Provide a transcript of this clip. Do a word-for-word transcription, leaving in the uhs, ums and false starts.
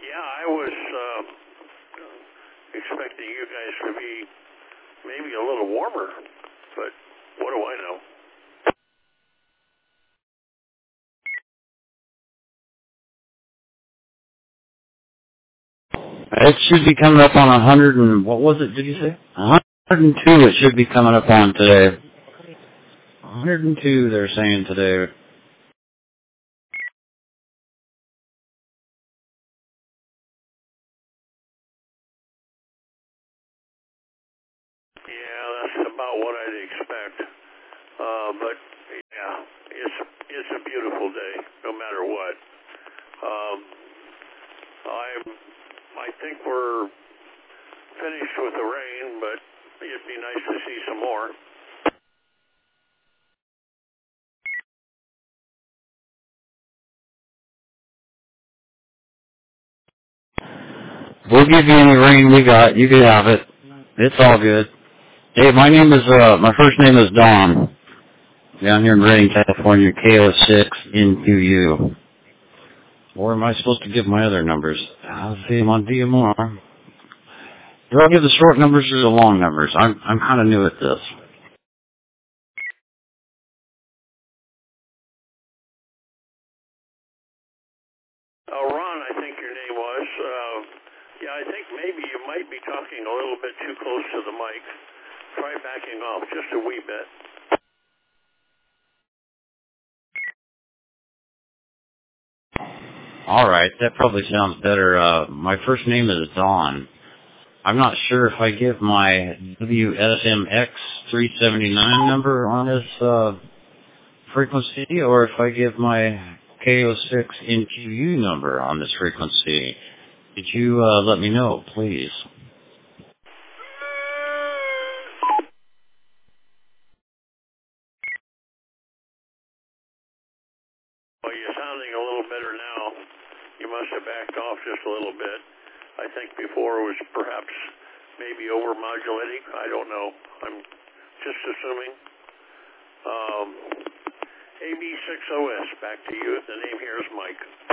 Yeah, I was uh, expecting you guys to be maybe a little warmer, but what do I know? It should be coming up on a hundred and what was it? Did you say? A hundred and two. It should be coming up on today. A hundred and two. They're saying today. Yeah, that's about what I'd expect. Uh, but yeah, it's it's a beautiful day, no matter what. Um, I I think we're finished with the rain, but it'd be nice to see some more. We'll give you any rain we got. You can have it. It's all good. Hey, my name is uh, my first name is Don. Down here in Redding, California, K O six N Q U. Or am I supposed to give my other numbers? I'll see them on D M R. Do I give the short numbers or the long numbers? I'm I'm kind of new at this. Uh, Ron, I think your name was. Uh, yeah, I think maybe you might be talking a little bit too close to the mic. Try backing off just a wee bit. All right, that probably sounds better. Uh, my first name is Don. I'm not sure if I give my W S M X three seventy-nine number on this uh, frequency or if I give my K O six N Q U number on this frequency. Could you uh, let me know, please? Well, you're sounding a little better now. You must have backed off just a little bit. I think before it was perhaps maybe over-modulating. I don't know. I'm just assuming. Um, A B six O S, back to you. The name here is Mike.